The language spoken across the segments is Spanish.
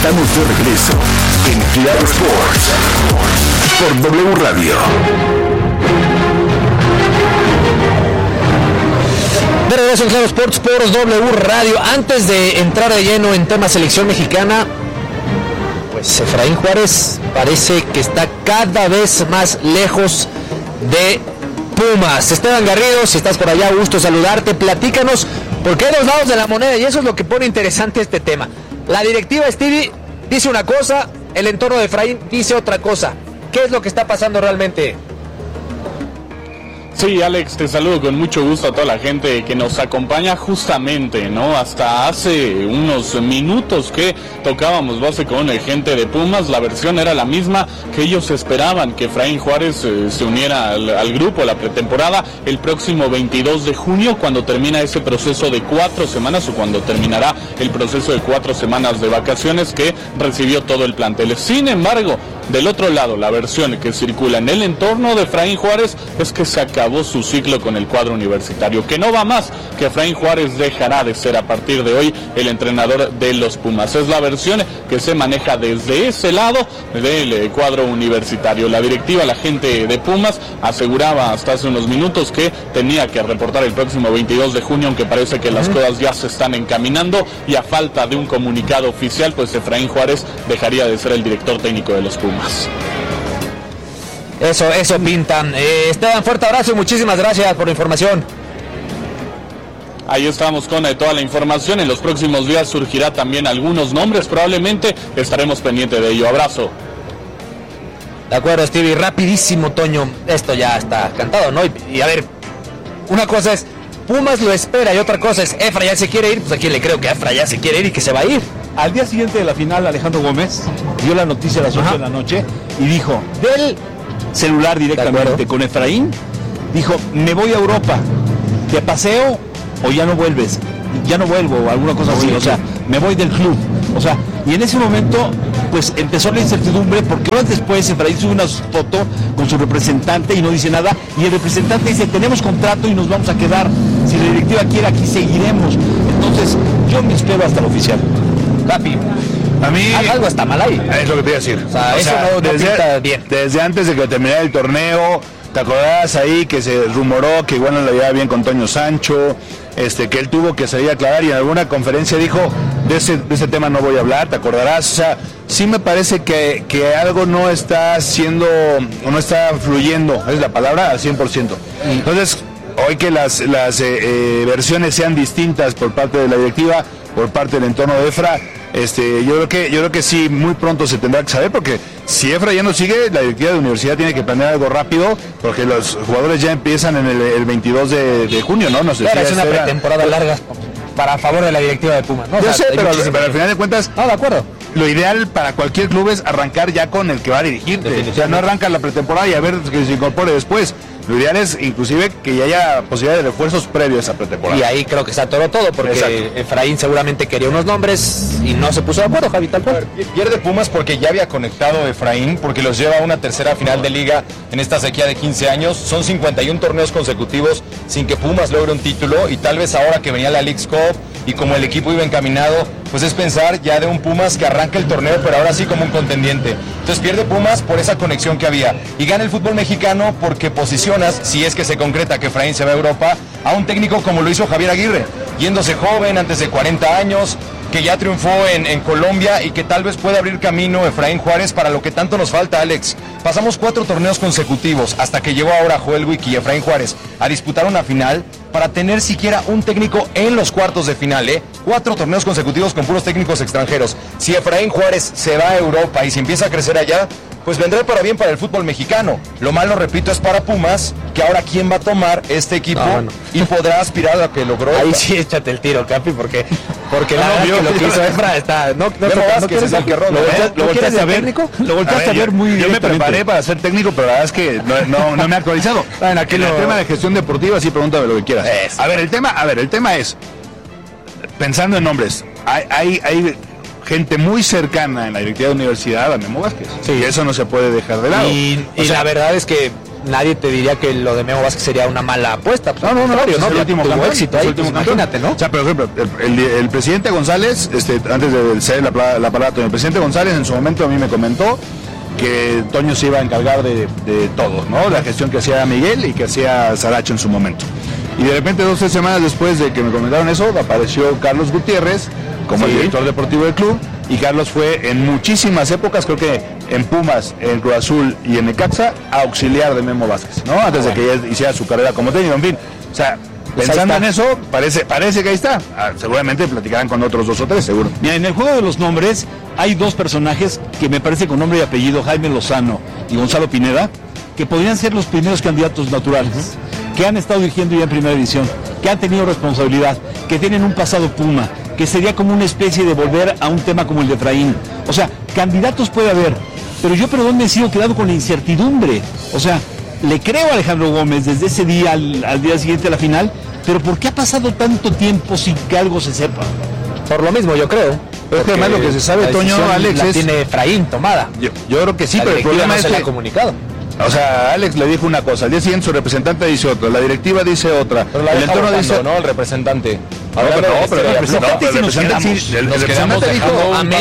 Estamos de regreso en Claro Sports por W Radio. De regreso en Claro Sports por W Radio. Antes de entrar de lleno en tema selección mexicana, pues Efraín Juárez parece que está cada vez más lejos de Pumas. Esteban Garrido, si estás por allá, gusto saludarte. Platícanos, porque hay dos lados de la moneda y eso es lo que pone interesante este tema. La directiva Stevie dice una cosa, el entorno de Efraín dice otra cosa. ¿Qué es lo que está pasando realmente? Sí, Alex, te saludo con mucho gusto a toda la gente que nos acompaña justamente, ¿no? Hasta hace unos minutos que tocábamos base con gente de Pumas, la versión era la misma, que ellos esperaban que Efraín Juárez se uniera al grupo, a la pretemporada, el próximo 22 de junio, cuando termina ese proceso de 4 semanas, o cuando terminará el proceso de 4 semanas de vacaciones que recibió todo el plantel. Sin embargo, del otro lado, la versión que circula en el entorno de Efraín Juárez es que se acabó su ciclo con el cuadro universitario, que no va más, que Efraín Juárez dejará de ser a partir de hoy el entrenador de los Pumas. Es la versión que se maneja desde ese lado del cuadro universitario. La directiva, la gente de Pumas, aseguraba hasta hace unos minutos que tenía que reportar el próximo 22 de junio, aunque parece que las cosas ya se están encaminando y a falta de un comunicado oficial, pues Efraín Juárez dejaría de ser el director técnico de los Pumas. Eso pintan. Esteban, fuerte abrazo y muchísimas gracias por la información. Ahí estamos con toda la información. En los próximos días surgirá también algunos nombres, probablemente estaremos pendientes de ello. Abrazo. De acuerdo, Stevie, rapidísimo, Toño. Esto ya está cantado, ¿no? Y a ver, una cosa es, Pumas lo espera y otra cosa es, Efra ya se quiere ir. Pues aquí le creo que Efra ya se quiere ir y que se va a ir. Al día siguiente de la final, Alejandro Gómez dio la noticia a las 8 de la noche y dijo, del celular directamente con Efraín, dijo, me voy a Europa, ¿te paseo o ya no vuelves? Ya no vuelvo, o alguna cosa así, o sea, me voy del club. O sea, y en ese momento, pues empezó la incertidumbre, porque horas después Efraín sube una foto con su representante y no dice nada, y el representante dice, tenemos contrato y nos vamos a quedar, si la directiva quiere aquí seguiremos. Entonces, yo me espero hasta el oficial. Capi, a mí algo está mal ahí. Es lo que te iba a decir. O sea, eso no pinta bien. Desde antes de que terminara el torneo, ¿te acordás ahí que se rumoró que igual no le iba bien con Toño Sancho? Que él tuvo que salir a aclarar y en alguna conferencia dijo, de ese tema no voy a hablar, ¿te acordarás? O sea, sí me parece que algo no está haciendo, o no está fluyendo, es la palabra, al 100%. Entonces, hoy que las versiones sean distintas por parte de la directiva, por parte del entorno de Efra, yo creo que sí, muy pronto se tendrá que saber, porque si Efra ya no sigue, la directiva de universidad tiene que planear algo rápido, porque los jugadores ya empiezan en el 22 de junio, ¿no? No sé si es una pretemporada larga para favor de la directiva de Pumas, ¿no? Yo sé, pero al final de cuentas, de acuerdo. Lo ideal para cualquier club es arrancar ya con el que va a dirigirte. O sea, no arranca la pretemporada y a ver que se incorpore después. Lo ideal es inclusive que ya haya posibilidad de refuerzos previos a esa pretemporada. Y ahí creo que está todo, porque exacto. Efraín seguramente quería unos nombres y no se puso de acuerdo, Javi, tal cual. Pierde Pumas porque ya había conectado Efraín, porque los lleva a una tercera final de liga en esta sequía de 15 años. Son 51 torneos consecutivos sin que Pumas logre un título, y tal vez ahora que venía la Leagues Cup y como el equipo iba encaminado, pues es pensar ya de un Pumas que arranca el torneo, pero ahora sí como un contendiente. Entonces pierde Pumas por esa conexión que había, y gana el fútbol mexicano porque posicionas, si es que se concreta que Efraín se va a Europa, a un técnico como lo hizo Javier Aguirre, yéndose joven, antes de 40 años, que ya triunfó en Colombia y que tal vez pueda abrir camino Efraín Juárez para lo que tanto nos falta, Alex. Pasamos 4 torneos consecutivos hasta que llegó ahora Joel Wiki y Efraín Juárez a disputar una final para tener siquiera un técnico en los cuartos de final, 4 torneos consecutivos con puros técnicos extranjeros. Si Efraín Juárez se va a Europa y se empieza a crecer allá, pues vendrá para bien para el fútbol mexicano. Lo malo, repito, es para Pumas, que ahora quién va a tomar este equipo y podrá aspirar a lo que logró. Ahí sí échate el tiro, Capi, porque la verdad que lo que hizo Efra está... ¿Lo volteaste a ver, técnico? Lo volteaste a ver muy bien. Yo me preparé para ser técnico, pero la verdad es que no me he actualizado. En el tema de gestión deportiva, sí, pregúntame lo que quieras. A ver, el tema es, pensando en nombres, hay gente muy cercana en la directiva de universidad a Memo Vázquez. Sí. Y eso no se puede dejar de lado. Y la verdad es que nadie te diría que lo de Memo Vázquez sería una mala apuesta. No, es el último tuvo campeón, éxito es ahí, el último pues campeón. imagínate, ¿no? O sea, por ejemplo, el presidente González, antes de ceder la palabra a Toño, el presidente González en su momento a mí me comentó que Toño se iba a encargar de todo, ¿no? La gestión que hacía Miguel y que hacía Saracho en su momento. Y de repente 2 o 3 semanas después de que me comentaron eso, apareció Carlos Gutiérrez como el director deportivo del club, y Carlos fue en muchísimas épocas, creo que en Pumas, en Cruz Azul y en Necaxa, auxiliar de Memo Vázquez, ¿no? Antes de que ya hiciera su carrera como técnico, en fin. O sea, pues pensando en eso, parece que ahí está. Seguramente platicarán con otros 2 o 3, seguro. Mira, en el juego de los nombres hay 2 personajes que me parece con nombre y apellido, Jaime Lozano y Gonzalo Pineda, que podrían ser los primeros candidatos naturales, que han estado dirigiendo ya en primera división, que han tenido responsabilidad, que tienen un pasado Puma, que sería como una especie de volver a un tema como el de Efraín. O sea, candidatos puede haber, pero yo perdón me sigo quedando con la incertidumbre. O sea, le creo a Alejandro Gómez desde ese día al día siguiente a la final, pero ¿por qué ha pasado tanto tiempo sin que algo se sepa? Por lo mismo, yo creo. Pero es que además lo que se sabe, Toño, Alex, la tiene Efraín tomada. Yo creo que sí, la pero el problema no es se que la ha comunicado. O sea, Alex le dijo una cosa, al día siguiente su representante dice otra, la directiva dice otra, pero la el entorno votando, dice... ¿no? El representante. Pero el representante dijo,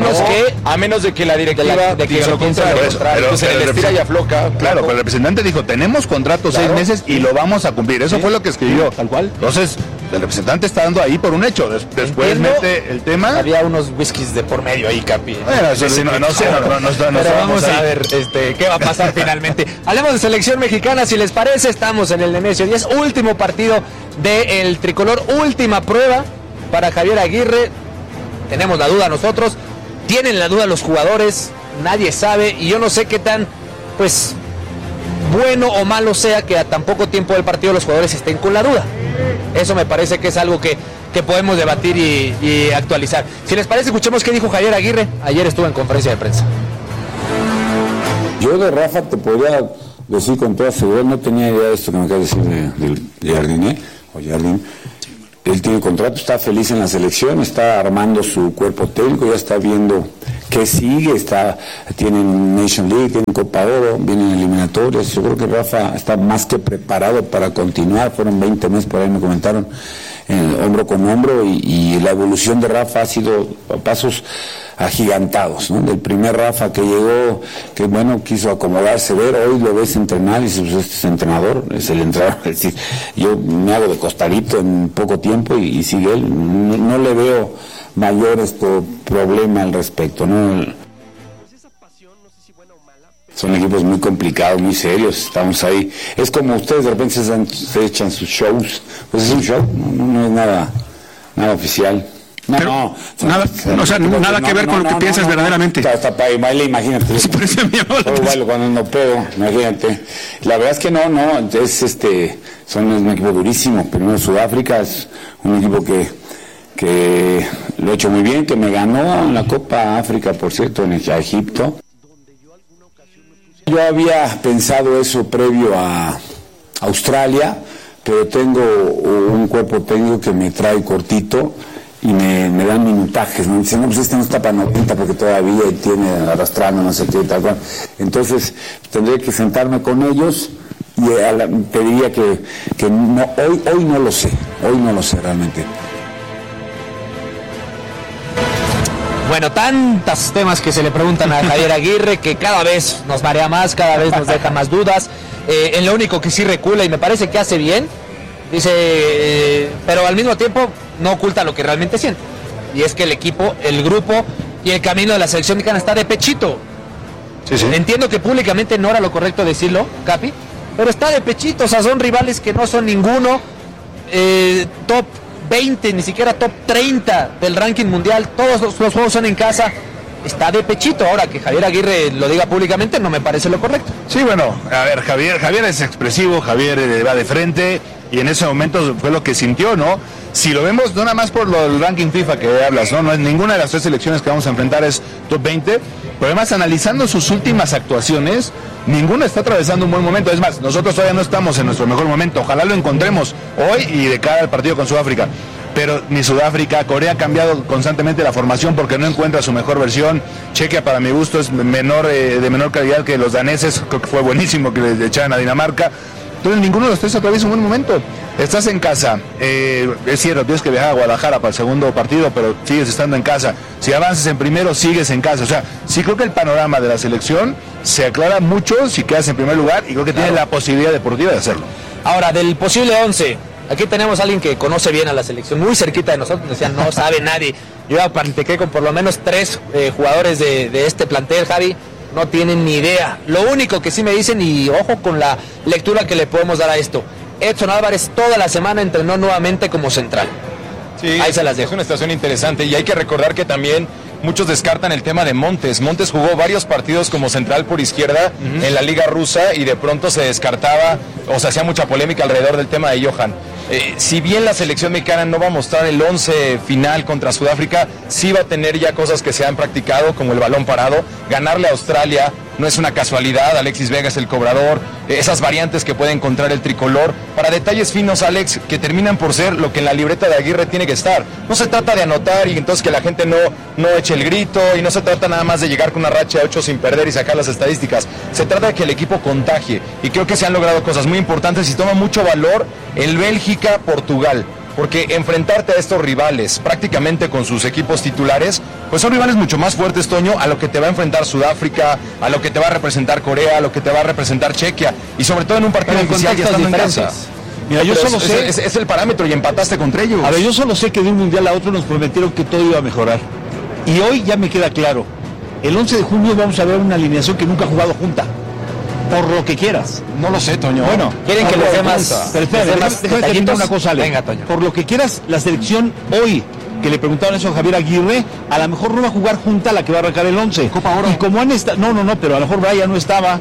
a menos de que la directiva diga lo contrario. Entonces el estira y afloca. Claro, pero el representante dijo, tenemos contrato 6 meses y lo vamos a cumplir. Eso fue lo que escribió. Tal cual. Entonces, el representante está dando ahí por un hecho. Después mete el tema. Había unos whiskies de por medio ahí, Capi. Bueno, no sé. Pero vamos a ver qué va a pasar finalmente. Hablemos de selección mexicana, si les parece. Estamos en el Nemesio 10, último partido del tricolor, última prueba para Javier Aguirre. Tenemos la duda nosotros, tienen la duda los jugadores, nadie sabe, y yo no sé qué tan pues bueno o malo sea que a tan poco tiempo del partido los jugadores estén con la duda. Eso me parece que es algo que podemos debatir y actualizar. Si les parece, escuchemos qué dijo Javier Aguirre. Ayer estuvo en conferencia de prensa. Yo de Rafa te podría decir con toda seguridad, no tenía idea de esto que me acabas de decir de Jardín, Jardín. Él tiene contrato, está feliz en la selección, está armando su cuerpo técnico, ya está viendo qué sigue, tienen Nation League, tienen Copa Oro, vienen eliminatorias. Yo creo que Rafa está más que preparado para continuar. Fueron 20 meses, por ahí me comentaron, hombro con hombro, y la evolución de Rafa ha sido a pasos agigantados, ¿no? Del primer Rafa que llegó, que bueno, quiso acomodarse, hoy lo ves entrenar y dices, pues este es entrenador, es el entrenador. Es decir, yo me hago de costadito en poco tiempo y sigue él. No le veo mayor problema al respecto, ¿no? Son equipos muy complicados, muy serios, estamos ahí. Es como ustedes de repente se echan sus shows, pues es un show, no es nada oficial. Nada que ver con lo que piensas verdaderamente. Hasta para baile, imagínate. Sí, por eso me llamó la atención. Bailo cuando no puedo, imagínate. La verdad es que no, son un equipo durísimo. Primero Sudáfrica es un equipo que lo ha hecho muy bien, que me ganó en la Copa África, por cierto, a Egipto. Yo había pensado eso previo a Australia, pero tengo un cuerpo técnico que me trae cortito y me dan minutajes, me dicen, no, pues este no está para 90 porque todavía tiene arrastrando, no sé qué, tal cual. Entonces tendré que sentarme con ellos y te diría que no, hoy no lo sé realmente. Bueno, tantos temas que se le preguntan a Javier Aguirre que cada vez nos marea más, cada vez nos deja más dudas. En lo único que sí recula y me parece que hace bien, dice, pero al mismo tiempo no oculta lo que realmente siente. Y es que el equipo, el grupo y el camino de la selección mexicana está de pechito. Sí. Entiendo que públicamente no era lo correcto decirlo, Capi, pero está de pechito. O sea, son rivales que no son ninguno top 20, ni siquiera top 30 del ranking mundial. Todos los juegos son en casa. Está de pechito. Ahora que Javier Aguirre lo diga públicamente no me parece lo correcto. Sí, bueno, a ver, Javier es expresivo, Javier va de frente y en ese momento fue lo que sintió, ¿no? Si lo vemos, no nada más por lo del ranking FIFA que hablas, ¿no? No es ninguna de las 3 selecciones que vamos a enfrentar es top 20, pero además analizando sus últimas actuaciones, ninguna está atravesando un buen momento. Es más, nosotros todavía no estamos en nuestro mejor momento. Ojalá lo encontremos hoy y de cara al partido con Sudáfrica. pero ni Sudáfrica. Corea ha cambiado constantemente la formación porque no encuentra su mejor versión. Chequia, para mi gusto, es de menor calidad que los daneses. Creo que fue buenísimo que le echaran a Dinamarca. Entonces ninguno de los tres atraviesa un buen momento. Estás en casa, es cierto, tienes que viajar a Guadalajara para el segundo partido, pero sigues estando en casa. Si avanzas en primero, sigues en casa. O sea, sí creo que el panorama de la selección se aclara mucho si quedas en primer lugar, y creo que tiene la posibilidad deportiva de hacerlo. Ahora, del posible 11, aquí tenemos a alguien que conoce bien a la selección, muy cerquita de nosotros, decían, no sabe nadie. Yo ya platiqué con por lo menos 3 jugadores de este plantel, Javi, no tienen ni idea. Lo único que sí me dicen, y ojo con la lectura que le podemos dar a esto, Edson Álvarez toda la semana entrenó nuevamente como central. Sí, ahí se las dejo. Es una situación interesante, y hay que recordar que también muchos descartan el tema de Montes. Montes jugó varios partidos como central por izquierda en la liga rusa, y de pronto se descartaba, o se hacía mucha polémica alrededor del tema de Johan. Si bien la selección mexicana no va a mostrar el 11 final contra Sudáfrica, sí va a tener ya cosas que se han practicado, como el balón parado. Ganarle a Australia no es una casualidad, Alexis Vega es el cobrador, esas variantes que puede encontrar el tricolor, para detalles finos, Alex, que terminan por ser lo que en la libreta de Aguirre tiene que estar. No se trata de anotar y entonces que la gente no eche el grito, y no se trata nada más de llegar con una racha de 8 sin perder y sacar las estadísticas. Se trata de que el equipo contagie, y creo que se han logrado cosas muy importantes, y toma mucho valor el Bélgica-Portugal, porque enfrentarte a estos rivales prácticamente con sus equipos titulares, pues son rivales mucho más fuertes, Toño, a lo que te va a enfrentar Sudáfrica, a lo que te va a representar Corea, a lo que te va a representar Chequia, y sobre todo en un partido oficial ya estando en casa. Mira, yo solo sé... Es el parámetro, y empataste contra ellos. A ver, yo solo sé que de un mundial a otro nos prometieron que todo iba a mejorar. Y hoy ya me queda claro. El 11 de junio vamos a ver una alineación que nunca ha jugado junta. Por lo que quieras. No lo sé, Toño. Bueno, quieren que les dé más. Pero espera, déjame terminar una cosa, Ale. Venga, Toño. Por lo que quieras, la selección hoy, que le preguntaron eso a Javier Aguirre, a lo mejor no va a jugar junta la que va a arrancar el 11. Copa Oro. Y como han estado... No, pero a lo mejor Brian no estaba.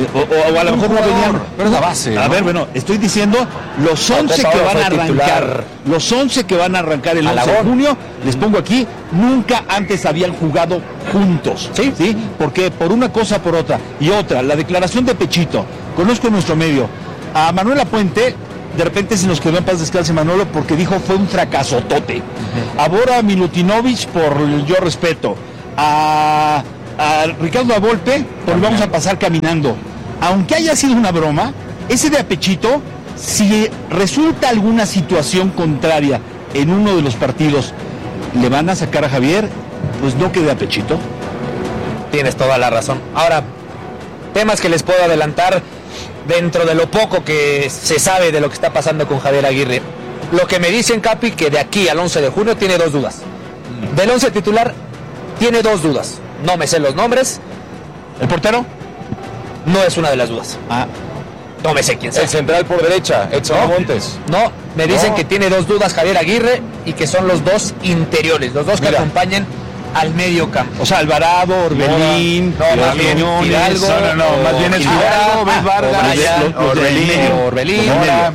O a lo mejor no venían. Pero es la base. A ver, bueno, estoy diciendo los 11 que van a arrancar. Los 11 que van a arrancar el 11 de junio, les pongo aquí, nunca antes habían jugado juntos. ¿Sí? Porque por una cosa, por otra. Y otra, la declaración de Pechito. Conozco en nuestro medio a Manuela Puente. De repente se nos quedó en paz descanse Manolo, porque dijo fue un fracasotote. A Bora Milutinovic, por yo respeto. A Ricardo Avolpe, pues vamos a pasar caminando. Aunque haya sido una broma, ese de Apechito, si resulta alguna situación contraria en uno de los partidos, le van a sacar a Javier, pues no quede Apechito. Tienes toda la razón. Ahora, temas que les puedo adelantar dentro de lo poco que se sabe de lo que está pasando con Javier Aguirre. Lo que me dicen, Capi, que de aquí al 11 de junio tiene 2 dudas. Del 11 titular tiene 2 dudas. No me sé los nombres. ¿El portero? No es una de las dudas. No me sé quién sea. El central por derecha, Edson Montes. No, me dicen que tiene 2 dudas Javier Aguirre, y que son los 2 interiores, los 2 que acompañan al medio campo. O sea, Alvarado, Orbelín, más bien Hidalgo. Más bien es Hidalgo, Vargas, Orbelín,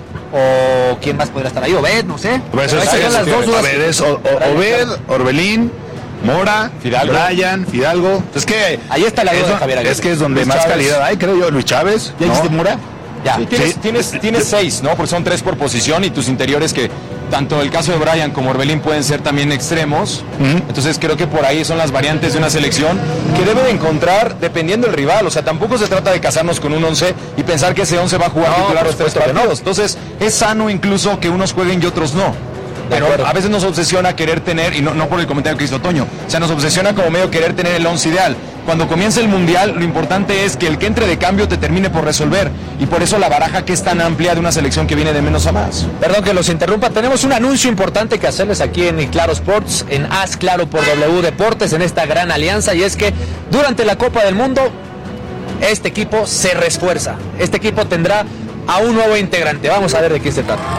o quién más podría estar ahí, Obed, no sé. Pues las 2 dudas. Es Obed, Orbelín, Mora, Brian, Fidalgo. Es que ahí está la duda de Javier Aguirre. Es que es donde más calidad hay, creo yo. Luis Chávez. ¿Ya dijiste Mora? Ya. Sí, tienes 6, ¿no? Porque son 3 por posición, y tus interiores, que tanto el caso de Brian como Orbelín pueden ser también extremos. Entonces creo que por ahí son las variantes de una selección que debe de encontrar dependiendo del rival. O sea, tampoco se trata de casarnos con un 11 y pensar que ese 11 va a jugar titular los 3 partidos. Entonces es sano incluso que unos jueguen y otros no. Pero a veces nos obsesiona querer tener, y no por el comentario que hizo Toño, o sea, nos obsesiona como medio querer tener el 11 ideal. Cuando comienza el Mundial, lo importante es que el que entre de cambio te termine por resolver, y por eso la baraja que es tan amplia de una selección que viene de menos a más. Perdón que los interrumpa, tenemos un anuncio importante que hacerles aquí en Claro Sports, en Haz Claro por W Deportes, en esta gran alianza, y es que durante la Copa del Mundo, este equipo se refuerza. Este equipo tendrá a un nuevo integrante. Vamos a ver de qué se trata.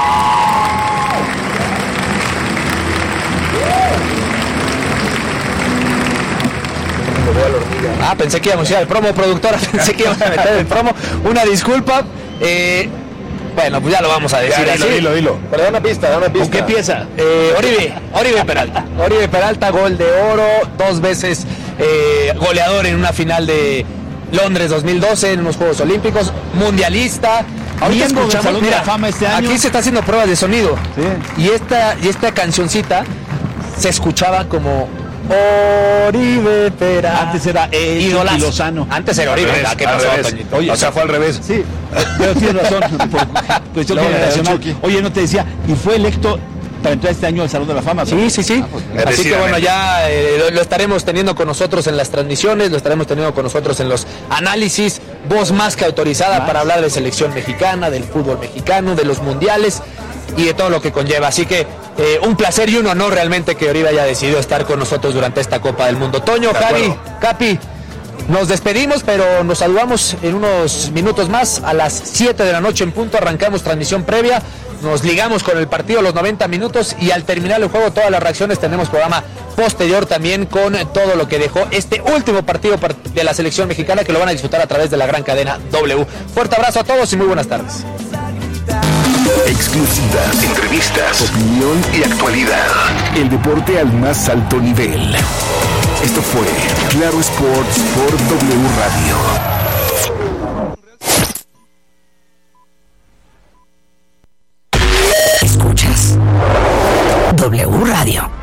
Pensé que íbamos a ir al promo, productora. Pensé que íbamos a meter el promo. Una disculpa. Bueno, pues ya lo vamos a decir así. Dilo. Pero da una pista. ¿Con qué pieza? Oribe Peralta. Oribe Peralta, gol de oro, 2 veces goleador en una final de Londres 2012 en unos Juegos Olímpicos, mundialista. Ahorita Miembro del escuchamos, Salón de mira, la Fama este año. aquí se está haciendo pruebas de sonido. Sí. Y esta cancioncita se escuchaba como Oribe Peralta. Antes era Idolazo. y Lozano. Antes era Oribe. Al revés, ¿Qué al pasó, revés. Toñito? Oye, o sea, fue al revés. Sí, pero tienes razón. Por cuestión Luego generacional. Chucky. Oye, no te decía, y fue electo para entrar este año al Salón de la Fama. Sí, sí, sí. Así que bueno, ya lo estaremos teniendo con nosotros en las transmisiones, lo estaremos teniendo con nosotros en los análisis, voz más que autorizada para hablar de selección mexicana, del fútbol mexicano, de los mundiales y de todo lo que conlleva. Así que un placer y un honor realmente que Oribe haya decidido estar con nosotros durante esta Copa del Mundo. Toño, Javi, Capi, nos despedimos, pero nos saludamos en unos minutos más. A las 7 de la noche en punto arrancamos transmisión previa. Nos ligamos con el partido los 90 minutos y al terminar el juego todas las reacciones tenemos programa posterior también con todo lo que dejó este último partido de la selección mexicana que lo van a disfrutar a través de la gran cadena W. Fuerte abrazo a todos y muy buenas tardes. Exclusivas, entrevistas, opinión y actualidad. El deporte al más alto nivel. Esto fue Claro Sports por W Radio. Escuchas W Radio.